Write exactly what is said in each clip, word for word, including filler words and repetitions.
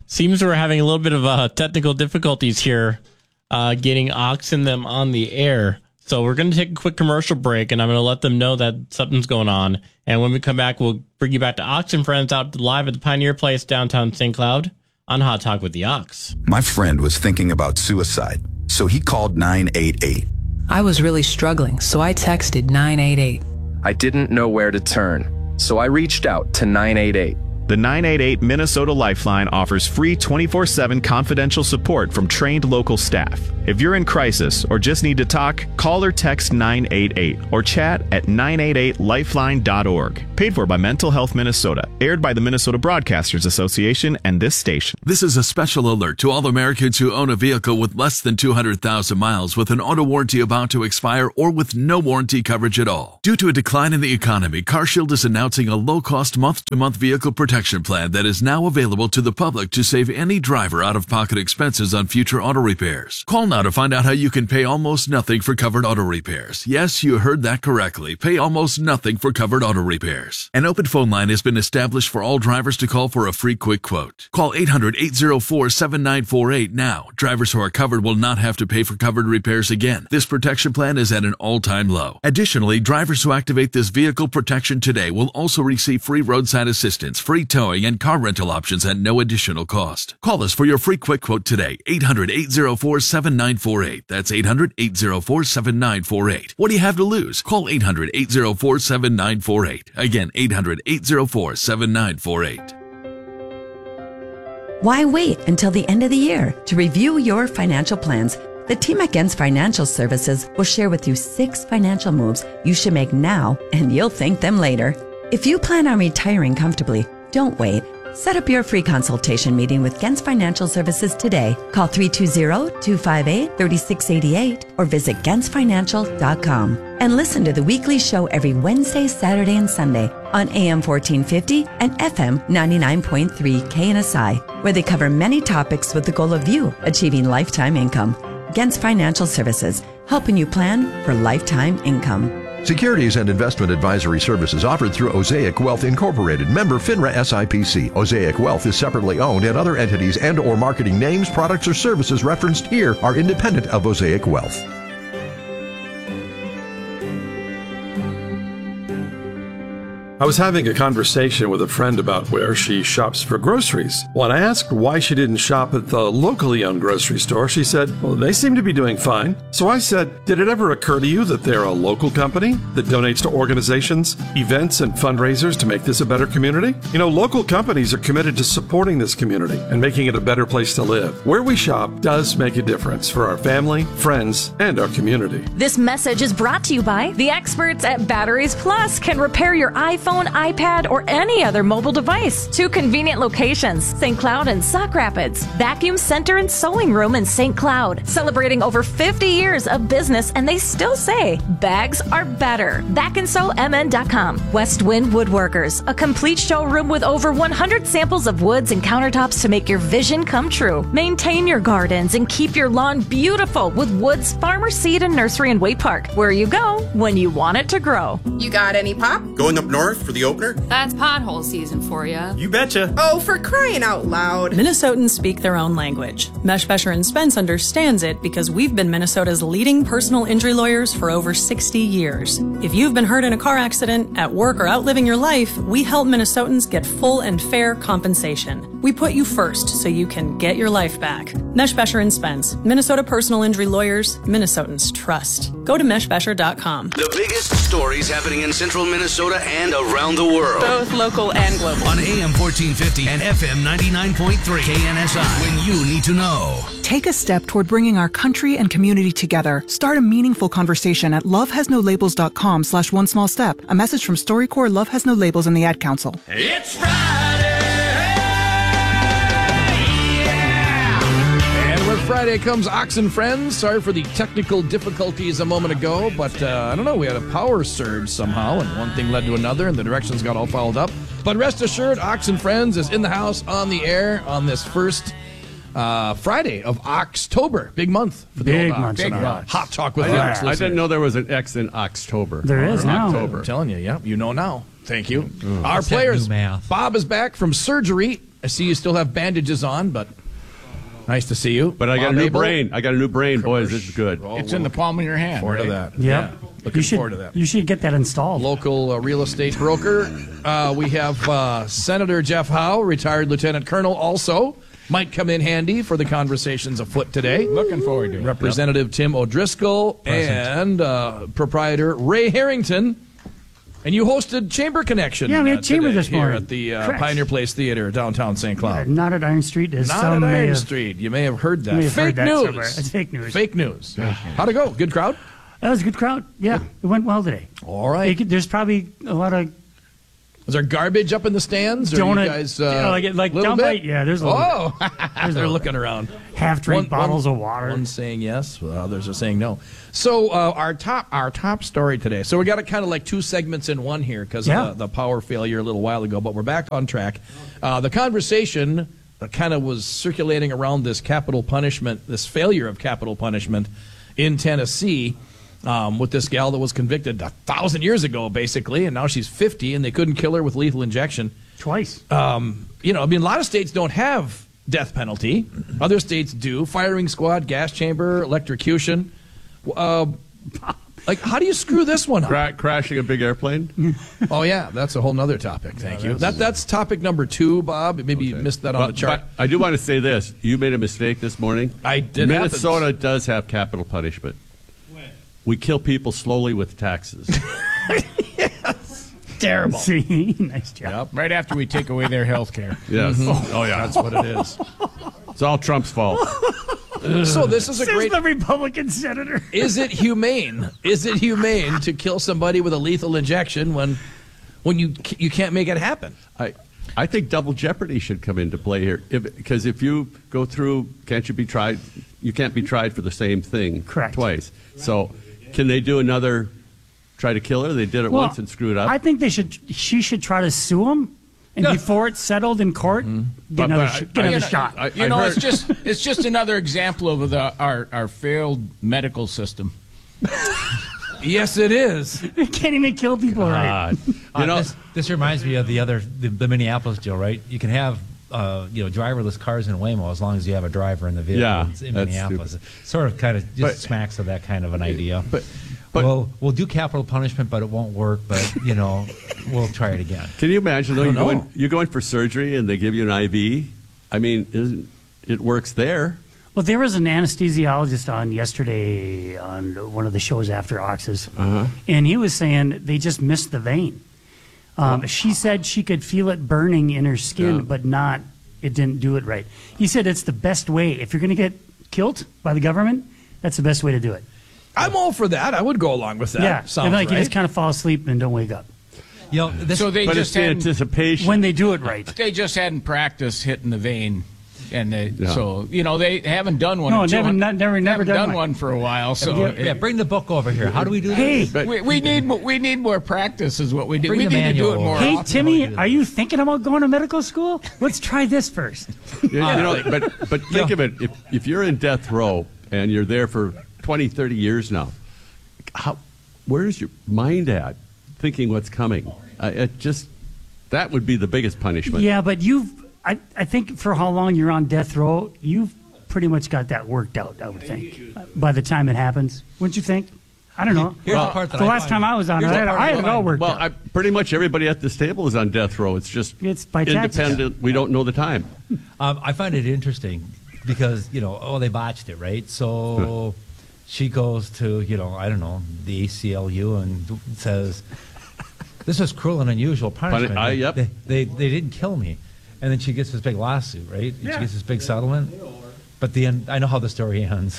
Seems we're having a little bit of uh, technical difficulties here uh, getting Ox and them on the air. So we're going to take a quick commercial break, and I'm going to let them know that something's going on. And when we come back, we'll bring you back to Ox and Friends out live at the Pioneer Place downtown Saint Cloud on Hot Talk with the Ox. My friend was thinking about suicide, so he called nine eight eight. I was really struggling, so I texted nine eight eight. I didn't know where to turn, so I reached out to nine eight eight. The nine eight eight Minnesota Lifeline offers free twenty-four seven confidential support from trained local staff. If you're in crisis or just need to talk, call or text nine eight eight or chat at nine eight eight lifeline dot org. Paid for by Mental Health Minnesota. Aired by the Minnesota Broadcasters Association and this station. This is a special alert to all Americans who own a vehicle with less than two hundred thousand miles with an auto warranty about to expire or with no warranty coverage at all. Due to a decline in the economy, CarShield is announcing a low-cost month-to-month vehicle protection plan that is now available to the public to save any driver out-of-pocket expenses on future auto repairs. Call now to find out how you can pay almost nothing for covered auto repairs. Yes, you heard that correctly. Pay almost nothing for covered auto repairs. An open phone line has been established for all drivers to call for a free quick quote. Call eight hundred eight oh four seven nine four eight now. Drivers who are covered will not have to pay for covered repairs again. This protection plan is at an all-time low. Additionally, drivers who activate this vehicle protection today will also receive free roadside assistance, free towing, and car rental options at no additional cost. Call us for your free quick quote today. eight hundred eight oh four seven nine four eight. That's eight hundred eight oh four seven nine four eight. What do you have to lose? Call eight hundred eight oh four seven nine four eight. Again, eight hundred eight oh four seven nine four eight. Why wait until the end of the year to review your financial plans? The team at Gens Financial Services will share with you six financial moves you should make now, and you'll thank them later. If you plan on retiring comfortably, don't wait. Set up your free consultation meeting with Gens Financial Services today. Call three two zero, two five eight, three six eight eight or visit gens financial dot com. And listen to the weekly show every Wednesday, Saturday, and Sunday on A M fourteen fifty and F M ninety-nine point three K N S I, where they cover many topics with the goal of you achieving lifetime income. Gens Financial Services, helping you plan for lifetime income. Securities and investment advisory services offered through Osaic Wealth Incorporated, member FINRA S I P C. Osaic Wealth is separately owned, and other entities and or marketing names, products, or services referenced here are independent of Osaic Wealth. I was having a conversation with a friend about where she shops for groceries. When I asked why she didn't shop at the locally owned grocery store, she said, well, they seem to be doing fine. So I said, did it ever occur to you that they're a local company that donates to organizations, events, and fundraisers to make this a better community? You know, local companies are committed to supporting this community and making it a better place to live. Where we shop does make a difference for our family, friends, and our community. This message is brought to you by the experts at Batteries Plus. Can repair your iPhone, iPad, or any other mobile device. Two convenient locations, Saint Cloud and Sauk Rapids. Vacuum Center and Sewing Room in Saint Cloud. Celebrating over fifty years of business, and they still say bags are better. back and sew m n dot com. West Wind Woodworkers, a complete showroom with over one hundred samples of woods and countertops to make your vision come true. Maintain your gardens and keep your lawn beautiful with Woods Farmer Seed and Nursery in Way Park, where you go when you want it to grow. You got any pop? Going up north for the opener? That's pothole season for you. You betcha. Oh, for crying out loud. Minnesotans speak their own language. Mesh Besher and Spence understands it because we've been Minnesota's leading personal injury lawyers for over sixty years. If you've been hurt in a car accident, at work, or out living your life, we help Minnesotans get full and fair compensation. We put you first so you can get your life back. Mesh Besher and Spence, Minnesota personal injury lawyers, Minnesotans trust. Go to mesh besher dot com. The biggest stories happening in central Minnesota and around the world. Both local and global. On A M fourteen fifty and F M ninety-nine point three K N S I. When you need to know. Take a step toward bringing our country and community together. Start a meaningful conversation at love has no labels dot com slash one small step. A message from StoryCorps, Love Has No Labels, and the Ad Council. It's Friday! Friday comes Ox and Friends. Sorry for the technical difficulties a moment ago, but uh, I don't know, we had a power surge somehow, and one thing led to another, and the directions got all fouled up. But rest assured, Ox and Friends is in the house, on the air, on this first uh, Friday of Oxtober. Big month for the Big old month. Big month. Hot Talk with the Ox I didn't know there was an X in October. There is now. October. I'm telling you, yeah, you know now. Thank you. Ooh. Our What's that players, new math? Bob is back from surgery, I see you still have bandages on, but nice to see you. But I got Bob a new Abel. brain. I got a new brain, boys. This is good. It's in the palm of your hand. Forward to right? that. Yep. Yeah. Looking you should, forward to that. You should get that installed. Local uh, real estate broker. Uh, we have uh, Senator Jeff Howe, retired lieutenant colonel, also might come in handy for the conversations afoot today. Looking forward to it. Representative Tim O'Driscoll and uh, proprietor Ray Harrington. And you hosted Chamber Connection. Yeah, we had uh, Chamber today this here morning. at the uh, Correct. Pioneer Place Theater, downtown Saint Cloud. Not at Iron Street, as Not some at may Iron have- Street. You may have heard that. may have Fake heard that news. somewhere. It's fake news. Fake news. How'd it go? Good crowd? That was a good crowd. Yeah, it went well today. All right. They- there's probably a lot of Was there garbage up in the stands? Or Donut- you guys, uh, yeah, like- like little down bit? by- yeah, there's a little Oh, bit. There's a they're little looking bit. around. half-drink One- bottles one- of water. One's saying yes, well, others are saying no. So uh, our top our top story today. So we got it kind of like two segments in one here because Yeah. of the, the power failure a little while ago, but we're back on track. Uh, the conversation that kind of was circulating around this capital punishment, this failure of capital punishment in Tennessee. Um, with this gal that was convicted a thousand years ago, basically, and now she's fifty, and they couldn't kill her with lethal injection. Twice. Um, you know, I mean, a lot of states don't have death penalty. Other states do. Firing squad, gas chamber, electrocution. Uh, like, how do you screw this one up? Cra- crashing a big airplane? Oh, yeah, that's a whole nother topic. Thank you. That That's topic number two, Bob. Maybe you missed that on But- the chart. but I do want to say this. You made a mistake this morning. I did. Minnesota does have capital punishment. We kill people slowly with taxes. Terrible. See, nice job. Right after we take away their health care. Yes. Mhm. Oh, yeah. That's what it is. It's all Trump's fault. So this is a Says great... the Republican senator. Is it humane? Is it humane to kill somebody with a lethal injection when when you you can't make it happen? I I think double jeopardy should come into play here. Because if, if you go through, can't you be tried? You can't be tried for the same thing Correct. twice. So can they do another, try to kill her? They did it Well, once and screwed up. I think they should. She should try to sue him, and before it's settled in court, Mm-hmm. get But- another, but sh- I- get I- another you know, shot. I- You I know, heard- it's just it's just another example of the our our failed medical system. Yes, it is. They can't even kill people right. God. You know, this, this reminds me of the other the, the Minneapolis deal, right? You can have uh, you know driverless cars in Waymo as long as you have a driver in the vehicle. Yeah, It's in that's Minneapolis. Sort of, kind of, just But- smacks of that kind of an idea. But, but we'll we'll do capital punishment, but it won't work. But you know, we'll try it again. can you imagine, though, I you don't go, know. in, you go in for surgery and they give you an I V? I mean, isn't, it works there. Well, there was an anesthesiologist on yesterday on one of the shows after Ox's, Uh-huh. and he was saying they just missed the vein. Um, she said she could feel it burning in her skin, Yeah. but not, it didn't do it right. He said it's the best way. If you're going to get killed by the government, that's the best way to do it. I'm all for that. I would go along with that. yeah, Sounds and like right. you just kind of fall asleep and don't wake up. You know, this, So they But just it's the hadn't, anticipation. When they do it right. they just hadn't practiced hitting the vein, and they, Yeah. so you know they haven't done one. No, in two never, hundred not, never, never haven't done, done one for a while. So yeah, it- yeah, bring the book over here. How do we do Hey, this? we, we need mo- we need more practice. Is what we do. Bring We the need to do it manual more over. hey, often. Timmy, are you thinking about going to medical school? Let's try this first. Yeah, you know, but but think of it. If if you're in death row and you're there for twenty, thirty years now, how where's your mind at? Thinking what's coming. Uh, it just that would be the biggest punishment. Yeah, but you've, I, I think for how long you're on death row, you've pretty much got that worked out, I would think, by the time it happens. Wouldn't you think? I don't know. Here's Well, the part that the I last find- time I was on it, here's I the had, part I had I it all find- worked Well, out. I, pretty much everybody at this table is on death row. It's just It's by taxes. independent. We don't know the time. Um, I find it interesting because, you know, oh, they botched it, right? So she goes to, you know, I don't know, the A C L U and says, this is cruel and unusual punishment. I- yep. they, they, they didn't kill me. And then she gets this big lawsuit, right? And Yeah. She gets this big settlement. But the end, I know how the story ends.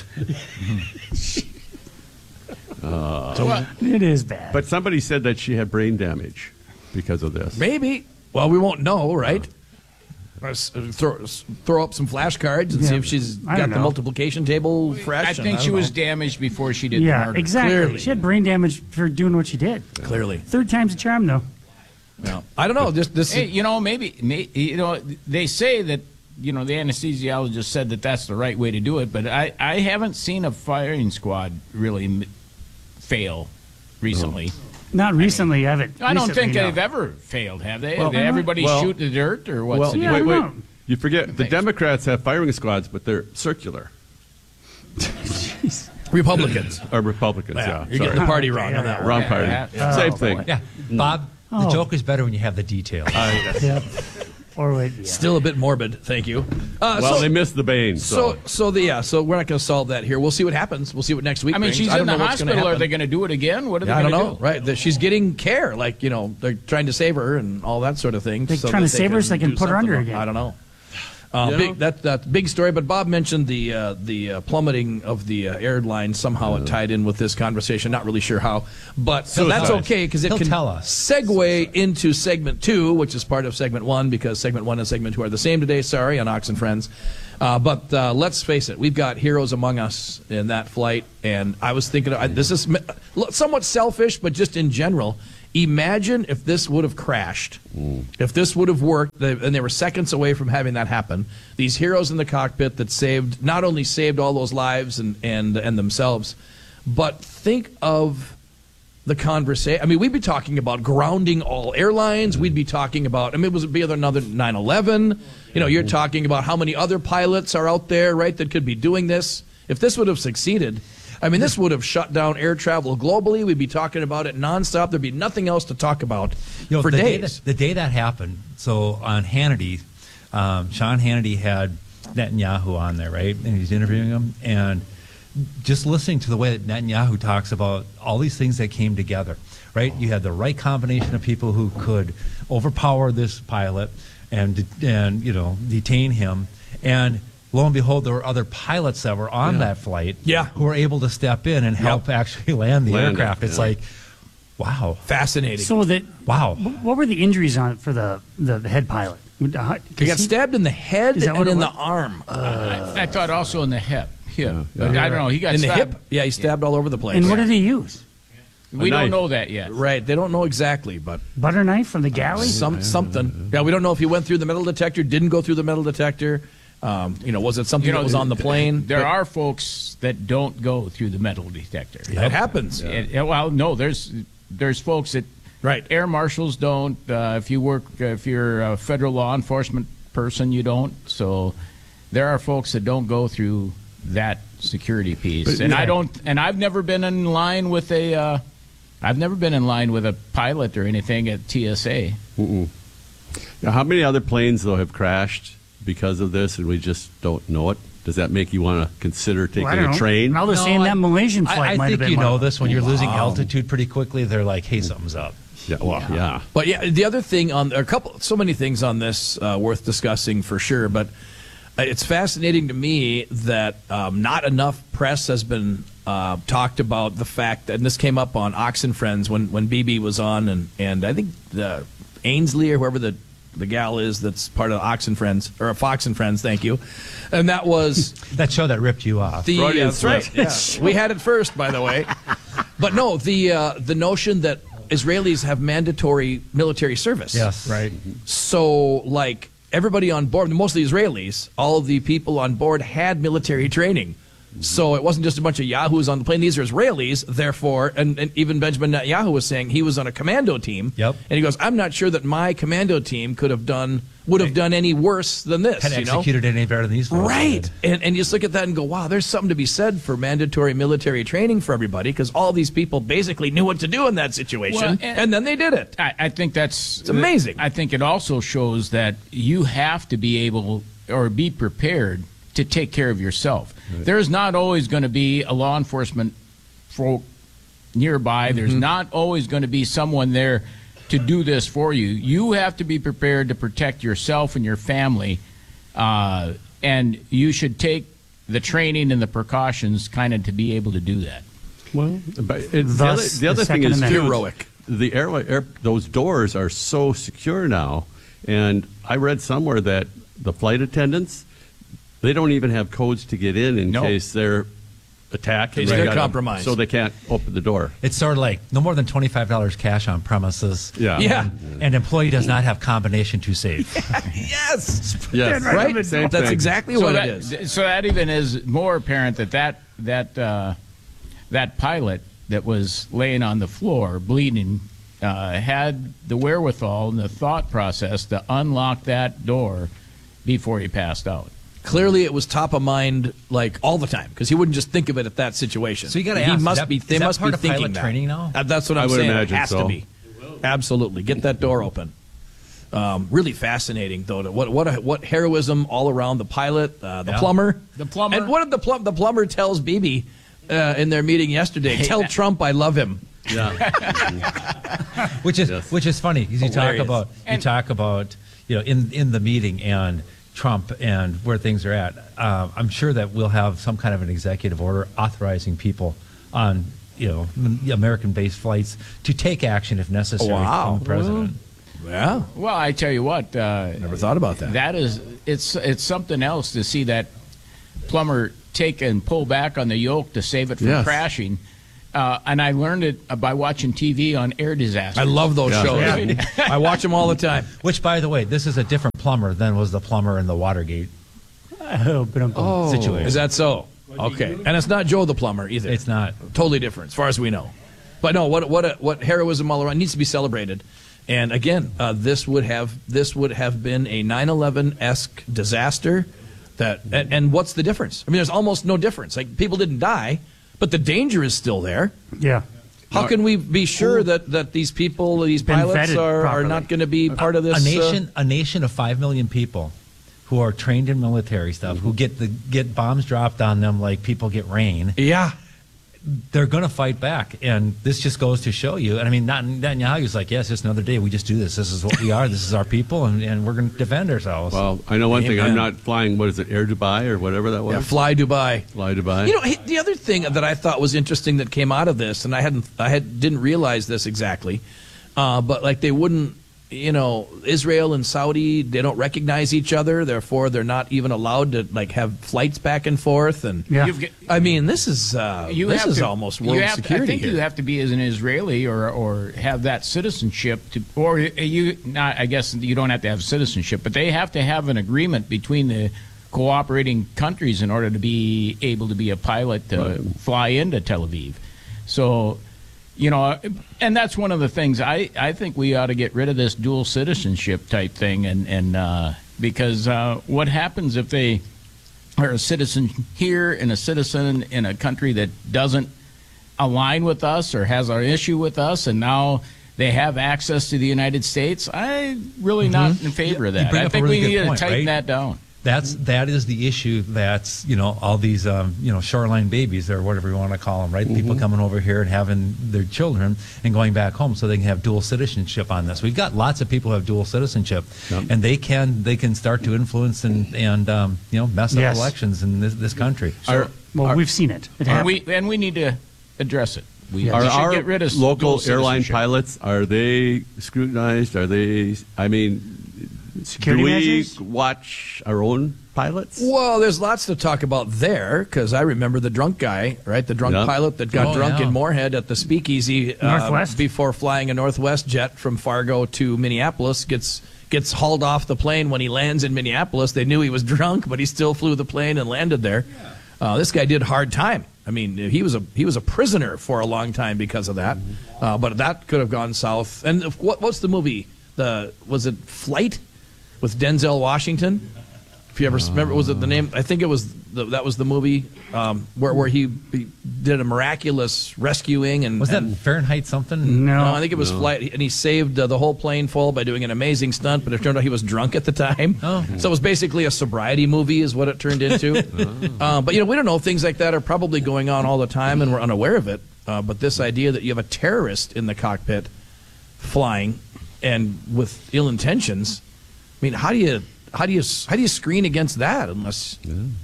Uh, It is bad. but somebody said that she had brain damage because of this. Maybe. Well, we won't know, right? Let's, uh, Throw, throw up some flashcards and Yeah. see if she's I got don't the know. multiplication table fresh. I and think she don't was know. damaged before she did the yeah, murder. exactly. Clearly. She had brain damage for doing what she did. Clearly. Third time's a charm, though. No. I don't know. This, this Hey, you know, maybe, may, you know, they say that, you know, the anesthesiologist said that that's the right way to do it, but I, I haven't seen a firing squad really m- fail recently. Not recently, have it? I don't Recently, think no. they've ever failed, have they? Well, Did everybody well- shoot the dirt, or what's Well, the Yeah, wait, deal? wait. I don't know. You forget the Democrats have firing squads, but they're circular. Republicans. Or Republicans, Yeah, yeah. you're sorry. getting the party wrong on that one. Wrong party. Yeah, yeah. Same Oh, thing. boy. Yeah, Bob, the Oh. joke is better when you have the details. Yep. Or wait, yeah. Still a bit morbid. Thank you. Uh, well, so, they missed the Bane. So, So, so the yeah. So we're not going to solve that here. We'll see what happens. We'll see what next week. I mean, brings. she's I in don't the know what's gonna hospital. Are happen. they going to do it again? What are they Yeah, I going don't to know. do? Right? That she's getting care. Like you know, they're trying to save her and all that sort of thing. They're so trying that to save her so they can do put her under something. again. I don't know. Uh, You big, know? that that big story, but Bob mentioned the uh, the uh, plummeting of the uh, airline. Somehow it tied in with this conversation. Not really sure how, but so that's He'll- okay because it he'll can tell us. segue into segment two, which is part of segment one because segment one and segment two are the same today. Sorry, on Ox and Friends. Uh, but uh, let's face it, we've got heroes among us in that flight, and I was thinking I, this is somewhat selfish, but just in general. Imagine if this would have crashed, if this would have worked, they, and they were seconds away from having that happen. These heroes in the cockpit that saved, not only saved all those lives and, and, and themselves, but think of the conversation. I mean, we'd be talking about grounding all airlines. We'd be talking about, I mean, it would be another nine eleven. You know, you're talking about how many other pilots are out there, right, that could be doing this. If this would have succeeded, I mean, this would have shut down air travel globally. We'd be talking about it nonstop. There'd be nothing else to talk about You know, for the Day days. that, the day that happened, so on Hannity, um, Sean Hannity had Netanyahu on there, right? And he's interviewing him. And just listening to the way that Netanyahu talks about all these things that came together, right? You had the right combination of people who could overpower this pilot and, and you know, detain him. And lo and behold, there were other pilots that were on Yeah. that flight Yeah. who were able to step in and help actually land the Land it, aircraft. It's yeah. like, wow. Fascinating. So that Wow. what were the injuries on for the the, the head pilot? He got stabbed in the head Is that and what it in the was? arm. I, I thought also in the hip. Hip. Yeah. But I don't know. He got in the stabbed. hip? Yeah, he stabbed all over the place. And what did he use? We A don't knife. know that yet. Right, they don't know exactly, but Butter knife from the galley? some something. Yeah, we don't know if he went through the metal detector, didn't go through the metal detector. Um, you know, was it something You know, that was on the plane? There But are folks that don't go through the metal detector. It happens. It- it- well, no, there's there's folks that Right. air marshals don't. Uh, if you work, uh, if you're a federal law enforcement person, you don't. So there are folks that don't go through that security piece, But, and yeah. I don't. And I've never been in line with a. Uh, I've never been in line with a pilot or anything at T S A. Mm-mm. Now, how many other planes though have crashed because of this, and we just don't know it? Does that make you want to consider taking Well, I don't a know. train? Now they're No, saying I- that Malaysian I, flight I might have think been you one know of this when you're losing Wow. altitude pretty quickly. They're like, "Hey, something's up." Yeah, well, yeah. But yeah, the other thing on a couple, so many things on this uh, worth discussing for sure. But it's fascinating to me that um, not enough press has been uh, talked about the fact that, and this came up on Ox and Friends when when B B was on, and and I think the Ainsley or whoever the the gal is that's part of Ox and Friends or Fox and Friends. Thank you, and that was That show that ripped you off. the Freudian uh, that's right. slip. Yeah. We had it first, by the way. But no, the uh, the notion that Israelis have mandatory military service. Yes. Right. So, like everybody on board, most of the Israelis, all of the people on board had military training. So it wasn't just a bunch of yahoos on the plane. These are Israelis, therefore, and, and even Benjamin Netanyahu was saying he was on a commando team. Yep. And he goes, I'm not sure that my commando team could have done would have done any worse than this. Had you know? executed any better than these folks Right. did. And, and you just look at that and go, wow, there's something to be said for mandatory military training for everybody because all these people basically knew what to do in that situation, Well, and, and- then they did it. I, I think that's It's amazing. I think it also shows that you have to be able or be prepared to take care of yourself. There's not always going to be a law enforcement folk nearby. There's Mm-hmm. not always going to be someone there to do this for you. You have to be prepared to protect yourself and your family, uh, and you should take the training and the precautions kind of to be able to do that. Well, but it, the other, Thus, the other the thing Second is Amendment. too, Heroic. The airway, air, those doors are so secure now, and I read somewhere that the flight attendants, they don't even have codes to get in in No. case they're attacked. In and case they they're gotta- compromised. so they can't open the door. It's sort of like no more than twenty-five dollars cash on premises. Yeah. Yeah. And employee does not have combination to save. Yes. Yes, Right? Same That's thing. exactly so what that, it is. So that even is more apparent that that that uh, that pilot that was laying on the floor bleeding uh, had the wherewithal and the thought process to unlock that door before he passed out. Clearly, it was top of mind, like all the time, because he wouldn't just think of it at that situation. So you got to he ask, must is that, be. They is that must part be of thinking pilot that. training now? Uh, That's what I'm I would saying. imagine It has so. to be. Absolutely, get that door open. Um, really fascinating, though. To what what a, what heroism all around the pilot, uh, the Yeah. plumber, The plumber. and what did the plum the plumber tells Bibi uh, in their meeting yesterday? Hey, Tell that- Trump I love him. Yeah. which is which is funny because you talk Hilarious. about you talk about you know in in the meeting and Trump and where things are at. Um, I'm sure that we'll have some kind of an executive order authorizing people on you know American-based flights to take action if necessary Wow. from the president. Yeah. Well, I tell you what. Uh, Never thought about that. That is, it's it's something else to see that plumber take and pull back on the yoke to save it from Yes. crashing. Uh, and I learned it by watching T V on air disasters. I love those Yeah. shows. Yeah. I watch them all the time. Which, by the way, this is a different plumber than was the plumber in the Watergate Oh, situation. Is that so? Okay, and it's not Joe the plumber either. It's not. Totally different, as far as we know. But no, what what a, what heroism all around needs to be celebrated. And again, uh, this would have this would have been a nine eleven-esque disaster. That and, and what's the difference? I mean, there's almost no difference. Like people didn't die, but the danger is still there. Yeah. How can we be sure that, that these people, these Been pilots, vetted are, are properly. not going to be part of this? a nation uh, a nation of five million people who are trained in military stuff, who get the get bombs dropped on them like people get rain. yeah. They're going to fight back, and this just goes to show you. And I mean, not Netanyahu's like, yes, it's another day. We just do this. This is what we are. This is our people, and, and we're going to defend ourselves. Well, I know one thing. Amen. I'm not flying, what is it, Air Dubai or whatever that was? Yeah, Fly Dubai. Fly Dubai. You know, hey, the other thing that I thought was interesting that came out of this, and I hadn't, I had didn't realize this exactly, uh, but like they wouldn't, you know, Israel and Saudi, they don't recognize each other, therefore they're not even allowed to like have flights back and forth, and Yeah. You've got- I mean, this is uh, You this have is to- almost you world have to- security I think here. you have to be as an Israeli or or have that citizenship to, or you not. I guess you don't have to have citizenship, but they have to have an agreement between the cooperating countries in order to be able to be a pilot to Right. fly into Tel Aviv. So, you know, and that's one of the things I, I think we ought to get rid of this dual citizenship type thing, and and uh, because uh, what happens if they are a citizen here and a citizen in a country that doesn't align with us or has an issue with us, and now they have access to the United States? I'm really not in favor of Mm-hmm. You that. bring I up a think really we good need point, to tighten right? that down. That's that is the issue. That's you know all these um, you know shoreline babies or whatever you want to call them, right? Mm-hmm. People coming over here and having their children and going back home so they can have dual citizenship on this. We've got lots of people who have dual citizenship, Yep. and they can they can start to influence and and um, you know mess up Yes. elections in this, this country. Are, Well, are, we've seen it. It And happens. we and we need to address it. We, are we should our get rid of local dual airline citizenship. pilots, are they scrutinized? Are they, I mean, Security do we measures? watch our own pilots? Well, there's lots to talk about there because I remember the drunk guy, right? The drunk Yep. pilot that got Oh, drunk yeah. in Moorhead at the Speakeasy uh, Northwest? before flying a Northwest jet from Fargo to Minneapolis gets gets hauled off the plane when he lands in Minneapolis. They knew he was drunk, but he still flew the plane and landed there. Uh, this guy did hard time. I mean, he was a he was a prisoner for a long time because of that. Uh, but that could have gone south. And what what's the movie? The was it Flight with Denzel Washington? If you ever remember, was it the name? I think it was the, that was the movie um, where where he, he did a miraculous rescuing and Was that and- Fahrenheit something? No. no, I think it was Flight, and he saved uh, the whole plane full by doing an amazing stunt. But it turned out he was drunk at the time, Oh. so it was basically a sobriety movie, is what it turned into. uh, but you know, we don't know. Things like that are probably going on all the time, and we're unaware of it. Uh, but this idea that you have a terrorist in the cockpit flying and with ill intentions, I mean, how do you how do you how do you screen against that unless?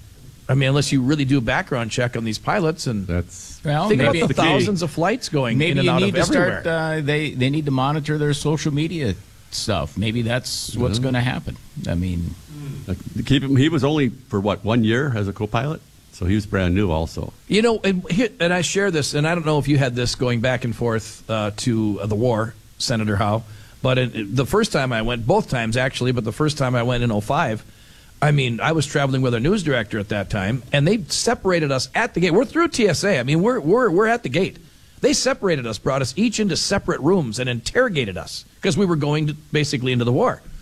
I mean, unless you really do a background check on these pilots, and That's Well, think about maybe the the key. thousands of flights going Maybe in and you out need of to everywhere. start. Uh, they they need to monitor their social media stuff. Maybe that's what's Yeah. going to happen. I mean, uh, keep him. He was only for what, one year as a co-pilot, so he was brand new also. You know, and, here, and I share this, and I don't know if you had this going back and forth uh, to uh, the war, Senator Howe, but it, it- the first time I went, both times actually, but the first time I went in oh five, I mean, I was traveling with our news director at that time, and they separated us at the gate. We're through T S A. I mean, we're we're we're at the gate. They separated us, brought us each into separate rooms, and interrogated us because we were going to, basically into the war.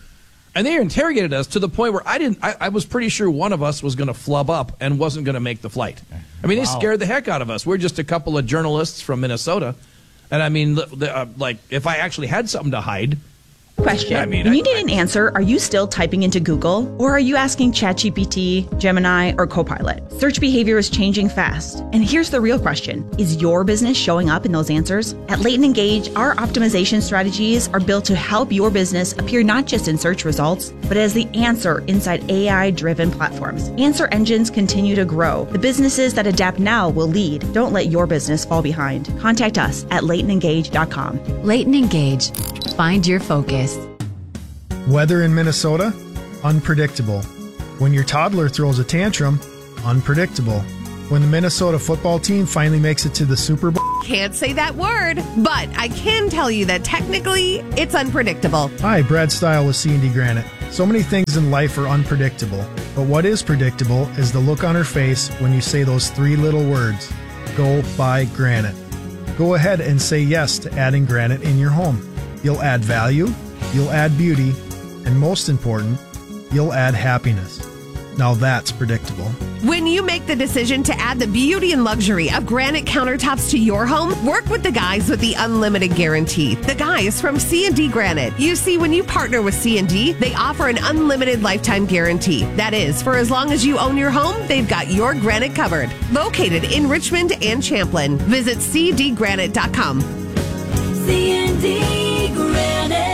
And they interrogated us to the point where I didn't. I, I was pretty sure one of us was going to flub up and wasn't going to make the flight. I mean, they Wow. scared the heck out of us. We're just a couple of journalists from Minnesota, and I mean, the, the, uh, like, if I actually had something to hide. Question. I mean, when I- you need an answer, are you still typing into Google or are you asking ChatGPT, Gemini, or Copilot? Search behavior is changing fast. And here's the real question. Is your business showing up in those answers? At Leighton Engage, our optimization strategies are built to help your business appear not just in search results, but as the answer inside A I-driven platforms. Answer engines continue to grow. The businesses that adapt now will lead. Don't let your business fall behind. Contact us at leighton engage dot com. Leighton Engage. Find your focus. Weather in Minnesota? Unpredictable. When your toddler throws a tantrum? Unpredictable. When the Minnesota football team finally makes it to the Super Bowl? Can't say that word, but I can tell you that technically it's unpredictable. Hi, Brad Stile with C and D Granite. So many things in life are unpredictable, but what is predictable is the look on her face when you say those three little words, go buy granite. Go ahead and say yes to adding granite in your home. You'll add value, you'll add beauty, and most important, you'll add happiness. Now that's predictable. When you make the decision to add the beauty and luxury of granite countertops to your home, work with the guys with the unlimited guarantee. The guys from C and D Granite. You see, when you partner with C and D, they offer an unlimited lifetime guarantee. That is, for as long as you own your home, they've got your granite covered. Located in Richmond and Champlin. Visit c d granite dot com. C and D Granite.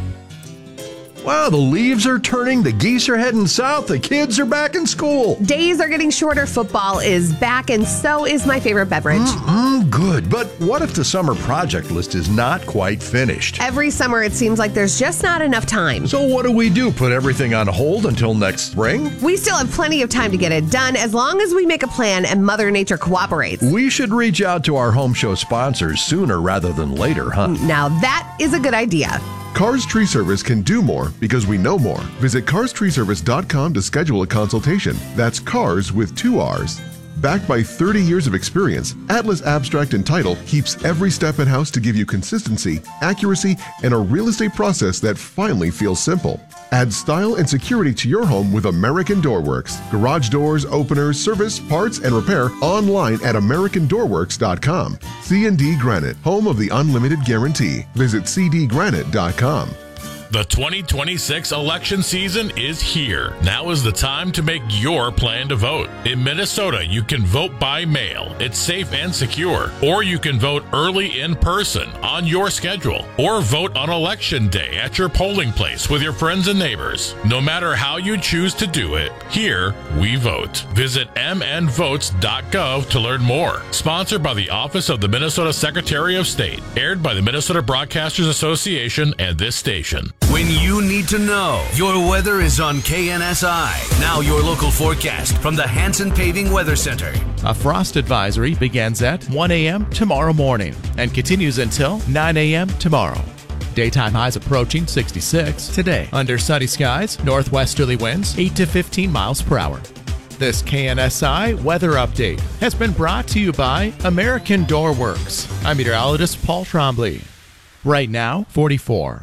Wow, the leaves are turning, the geese are heading south, the kids are back in school. Days are getting shorter, football is back, and so is my favorite beverage. Mm, good, but what if the summer project list is not quite finished? Every summer, it seems like there's just not enough time. So what do we do? Put everything on hold until next spring? We still have plenty of time to get it done as long as we make a plan and Mother Nature cooperates. We should reach out to our home show sponsors sooner rather than later, huh? Now that is a good idea. Cars Tree Service can do more because we know more. Visit cars tree service dot com to schedule a consultation. That's cars with two R's. Backed by thirty years of experience, Atlas Abstract and Title keeps every step in-house to give you consistency, accuracy, and a real estate process that finally feels simple. Add style and security to your home with American Door Works. Garage doors, openers, service, parts, and repair online at american door works dot com. C and D Granite, home of the unlimited guarantee. Visit c d granite dot com. The twenty twenty-six election season is here. Now is the time to make your plan to vote. In Minnesota, you can vote by mail. It's safe and secure. Or you can vote early in person on your schedule. Or vote on election day at your polling place with your friends and neighbors. No matter how you choose to do it, here we vote. Visit m n votes dot gov to learn more. Sponsored by the Office of the Minnesota Secretary of State. Aired by the Minnesota Broadcasters Association and this station. When you need to know, your weather is on K N S I. Now your local forecast from the Hanson Paving Weather Center. A frost advisory begins at one a.m. tomorrow morning and continues until nine a.m. tomorrow. Daytime highs approaching sixty-six today. Under sunny skies, northwesterly winds eight to fifteen miles per hour. This K N S I weather update has been brought to you by American Door Works. I'm meteorologist Paul Trombley. Right now, forty-four.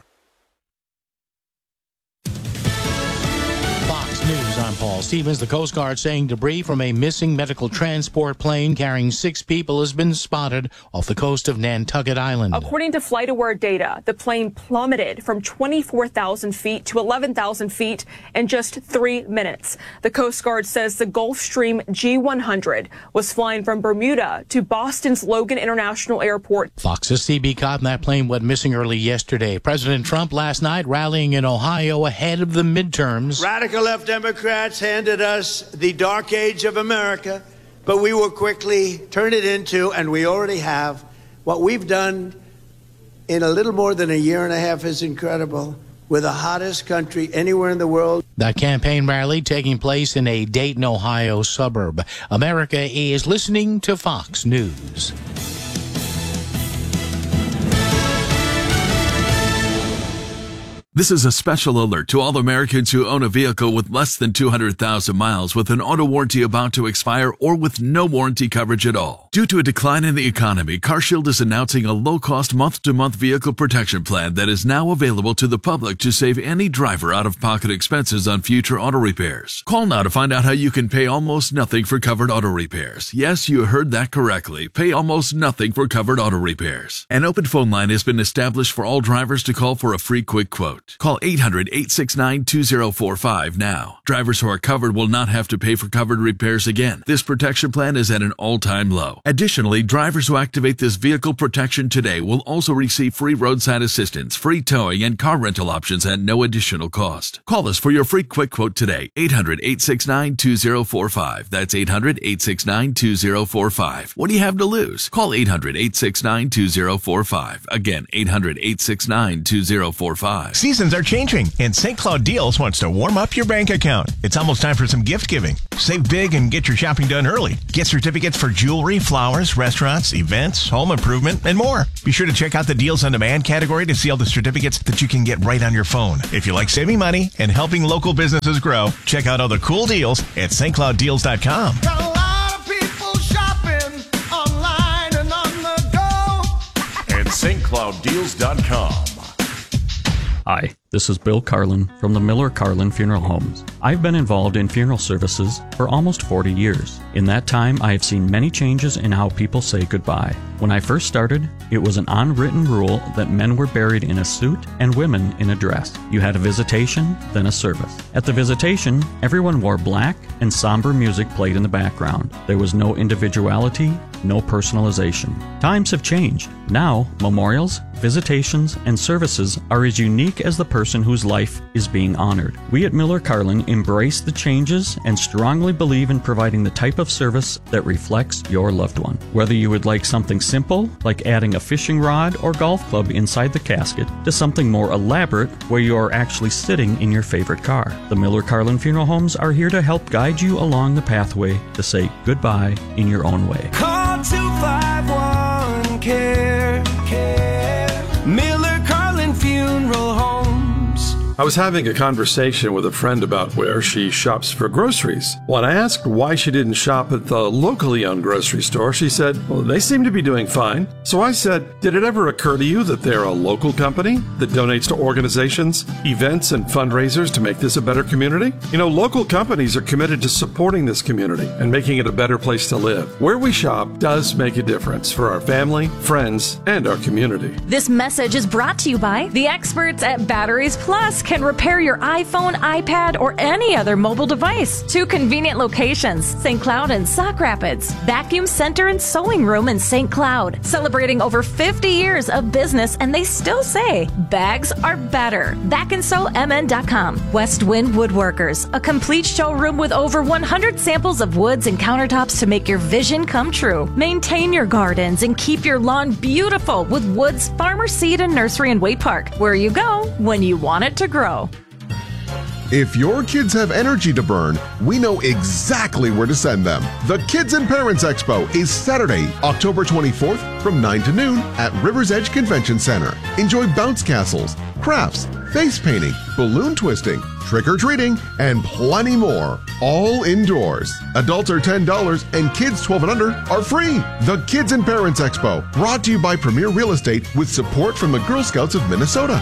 News, I'm Paul Stevens. The Coast Guard saying debris from a missing medical transport plane carrying six people has been spotted off the coast of Nantucket Island. According to FlightAware data, the plane plummeted from twenty-four thousand feet to eleven thousand feet in just three minutes. The Coast Guard says the Gulfstream G one hundred was flying from Bermuda to Boston's Logan International Airport. Fox's C B caught in that plane went missing early yesterday. President Trump last night rallying in Ohio ahead of the midterms. Radical left Democrats handed us the dark age of America, but we will quickly turn it into, and we already have, what we've done in a little more than a year and a half is incredible. We're the hottest country anywhere in the world. That campaign rally taking place in a Dayton, Ohio suburb. America is listening to Fox News. This is a special alert to all Americans who own a vehicle with less than two hundred thousand miles with an auto warranty about to expire or with no warranty coverage at all. Due to a decline in the economy, CarShield is announcing a low-cost month-to-month vehicle protection plan that is now available to the public to save any driver out-of-pocket expenses on future auto repairs. Call now to find out how you can pay almost nothing for covered auto repairs. Yes, you heard that correctly. Pay almost nothing for covered auto repairs. An open phone line has been established for all drivers to call for a free quick quote. Call eight hundred, eight six nine, two zero four five now. Drivers who are covered will not have to pay for covered repairs again. This protection plan is at an all-time low. Additionally, drivers who activate this vehicle protection today will also receive free roadside assistance, free towing, and car rental options at no additional cost. Call us for your free quick quote today. eight hundred, eight six nine, two zero four five. That's eight hundred, eight six nine, two zero four five. What do you have to lose? Call eight hundred, eight six nine, two zero four five. Again, eight hundred, eight six nine, two zero four five. Seasons are changing, and Saint Cloud Deals wants to warm up your bank account. It's almost time for some gift giving. Save big and get your shopping done early. Get certificates for jewelry, flowers, restaurants, events, home improvement, and more. Be sure to check out the Deals on Demand category to see all the certificates that you can get right on your phone. If you like saving money and helping local businesses grow, check out all the cool deals at S T Cloud Deals dot com. Got a lot of people shopping online and on the go at S T Cloud Deals dot com. Hi, this is Bill Carlin from the Miller Carlin Funeral Homes. I've been involved in funeral services for almost forty years. In that time, I have seen many changes in how people say goodbye. When I first started, it was an unwritten rule that men were buried in a suit and women in a dress. You had a visitation, then a service. At the visitation, everyone wore black and somber music played in the background. There was no individuality, no personalization. Times have changed. Now, memorials, visitations, and services are as unique as the person whose life is being honored. We at Miller Carlin embrace the changes and strongly believe in providing the type of service that reflects your loved one. Whether you would like something simple, like adding a fishing rod or golf club inside the casket, to something more elaborate, where you are actually sitting in your favorite car. The Miller Carlin Funeral Homes are here to help guide you along the pathway to say goodbye in your own way. Call two five one, care, care. Miller Carlin Funeral Homes. I was having a conversation with a friend about where she shops for groceries. When I asked why she didn't shop at the locally owned grocery store, she said, well, they seem to be doing fine. So I said, did it ever occur to you that they're a local company that donates to organizations, events, and fundraisers to make this a better community? You know, local companies are committed to supporting this community and making it a better place to live. Where we shop does make a difference for our family, friends, and our community. This message is brought to you by the experts at Batteries Plus. Can repair your iPhone, iPad, or any other mobile device. Two convenient locations, Saint Cloud and Sauk Rapids. Vacuum Center and Sewing Room in Saint Cloud. Celebrating over fifty years of business, and they still say, bags are better. back and sew M N dot com. West Wind Woodworkers, a complete showroom with over one hundred samples of woods and countertops to make your vision come true. Maintain your gardens and keep your lawn beautiful with Woods Farmer Seed and Nursery in Waite Park, where you go when you want it to grow. If your kids have energy to burn, we know exactly where to send them. The Kids and Parents Expo is Saturday, October twenty-fourth from nine to noon at River's Edge Convention Center. Enjoy bounce castles, crafts, face painting, balloon twisting, trick-or-treating, and plenty more. All indoors. Adults are ten dollars and kids twelve and under are free. The Kids and Parents Expo, brought to you by Premier Real Estate with support from the Girl Scouts of Minnesota.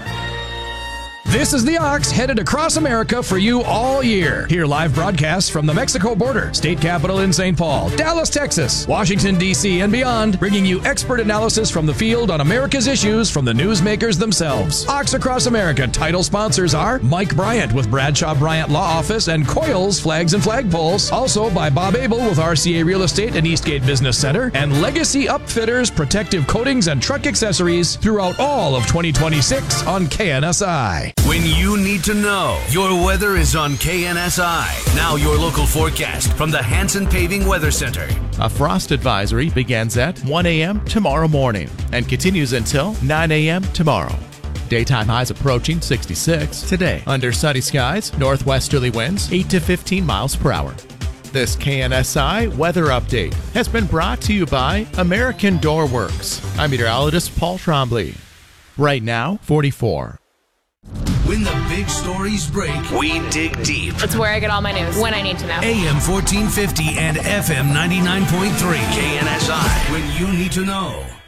This is the Ox, headed across America for you all year. Hear live broadcasts from the Mexico border, state capital in Saint Paul, Dallas, Texas, Washington, D C, and beyond, bringing you expert analysis from the field on America's issues from the newsmakers themselves. Ox Across America title sponsors are Mike Bryant with Bradshaw Bryant Law Office and Coils Flags and Flagpoles. Also by Bob Abel with R C A Real Estate and Eastgate Business Center, and Legacy Upfitters, protective coatings and truck accessories throughout all of twenty twenty-six on K N S I. When you need to know, your weather is on K N S I. Now your local forecast from the Hanson Paving Weather Center. A frost advisory begins at one a.m. tomorrow morning and continues until nine a.m. tomorrow. Daytime highs approaching sixty-six today. Under sunny skies, northwesterly winds eight to fifteen miles per hour. This K N S I weather update has been brought to you by American Door Works. I'm meteorologist Paul Trombley. Right now, forty-four. When the big stories break, we dig deep. It's where I get all my news when I need to know. A M fourteen fifty and F M ninety-nine point three. K N S I. When you need to know.